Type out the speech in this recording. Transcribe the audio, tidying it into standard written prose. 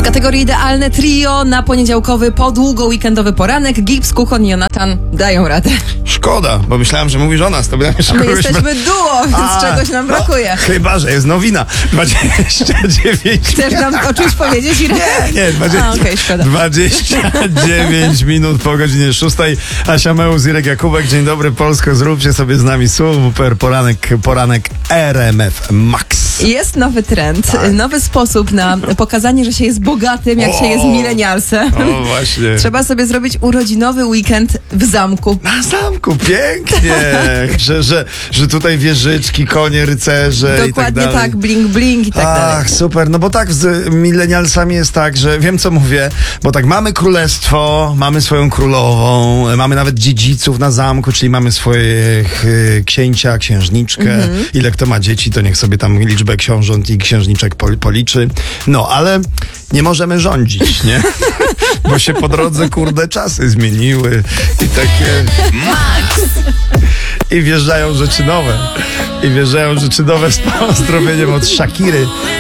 kategorii idealne trio na poniedziałkowy, podługo-weekendowy poranek. Gibbs, Kuchon i Jonatan dają radę. Szkoda, bo myślałem, że mówisz o nas. To by nam jeszcze My kogoś jesteśmy duo, więc czegoś nam brakuje. Chyba, że jest nowina. 29. Chcesz nam o czymś powiedzieć, Irek? Nie, 20, okej, szkoda. 29 minut po godzinie 6. Asia Meus, Irek Jakubek. Dzień dobry Polsko, zróbcie sobie z nami super poranek RMF Max. Jest nowy trend, nowy sposób na pokazanie, że się jest bogatym, jak się jest milenialsem. O, właśnie. Trzeba sobie zrobić urodzinowy weekend w zamku. Na zamku, pięknie. że tutaj wieżyczki, konie, rycerze i tak Dokładnie dalej. tak, bling bling i tak dalej. Ach, super, no bo tak z milenialsami jest tak, że wiem co mówię, bo tak mamy królestwo, mamy swoją królową, mamy nawet dziedziców na zamku, czyli mamy swoich księcia, księżniczkę. Ile kto ma dzieci, to niech sobie tam liczbę książąt i księżniczek policzy. No, ale nie możemy rządzić, nie? Bo się po drodze, kurde, czasy zmieniły i takie... Max! I wjeżdżają rzeczy nowe. I wjeżdżają rzeczy nowe z pozdrowieniem od Shakiry.